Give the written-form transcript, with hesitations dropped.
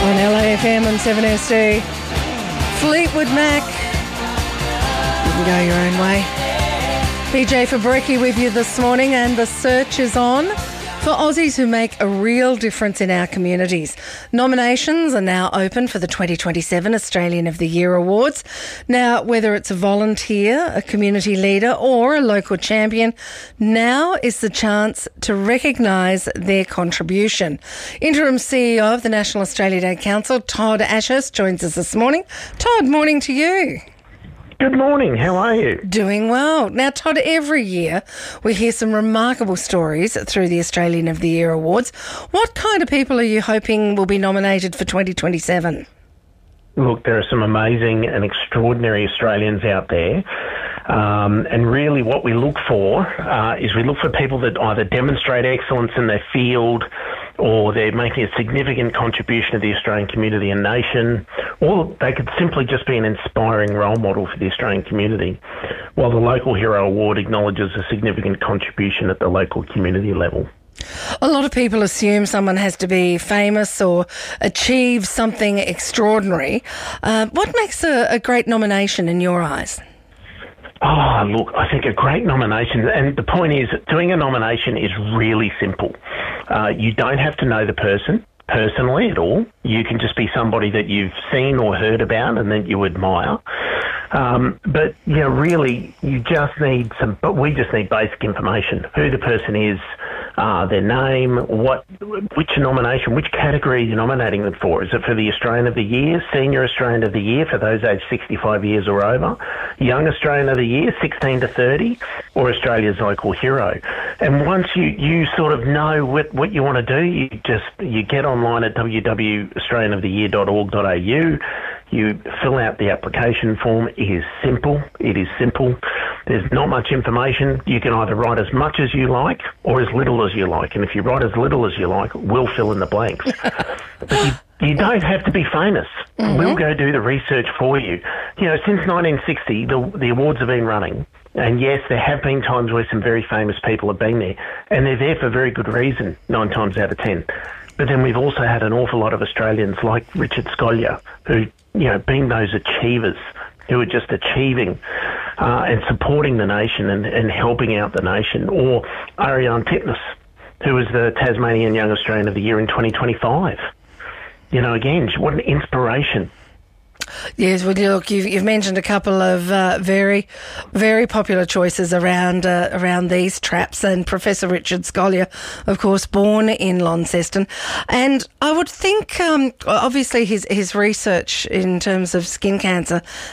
on LAFM and 7SD. Fleetwood Mac. You can go your own way. PJ Fabricki with you this morning, and the search is on for Aussies who make a real difference in our communities. Nominations are now open for the 2027 Australian of the Year Awards. Now, whether it's a volunteer, a community leader or a local champion, now is the chance to recognise their contribution. Interim CEO of the National Australia Day Council, Todd Ashurst, joins us this morning. Todd, morning to you. Good morning. How are you? Doing well. Now, Todd, every year we hear some remarkable stories through the Australian of the Year Awards. What kind of people are you hoping will be nominated for 2027? Look, there are some amazing and extraordinary Australians out there. And really what we look for is we look for people that either demonstrate excellence in their field, or they're making a significant contribution to the Australian community and nation, or they could simply just be an inspiring role model for the Australian community, while the Local Hero Award acknowledges a significant contribution at the local community level. A lot of people assume someone has to be famous or achieve something extraordinary. What makes a great nomination in your eyes? Oh, look, I think a great nomination, and the point is, doing a nomination is really simple. You don't have to know the person personally at all. You can just be somebody that you've seen or heard about and that you admire. But, you know, really, you just need we just need basic information. Who the person is, their name, which nomination, which category you're nominating them for. Is it for the Australian of the Year, Senior Australian of the Year for those aged 65 years or over, Young Australian of the Year, 16 to 30, or Australia's Local Hero? And once you sort of know what you want to do, you get online at www.australianoftheyear.org.au. You fill out the application form. It is simple. There's not much information. You can either write as much as you like or as little as you like. And if you write as little as you like, we'll fill in the blanks. But you don't have to be famous. Mm-hmm. We'll go do the research for you. You know, since 1960, the awards have been running. And yes, there have been times where some very famous people have been there. And they're there for very good reason, 9 times out of 10. But then we've also had an awful lot of Australians like Richard Scolia, who, you know, being those achievers, who are just achieving and supporting the nation and helping out the nation, or Ariane Titmus, who was the Tasmanian Young Australian of the Year in 2025. You know, again, what an inspiration. Yes, well, look, you've mentioned a couple of very, very popular choices around these traps, and Professor Richard Scolia, of course, born in Launceston. And I would think, obviously, his research in terms of skin cancer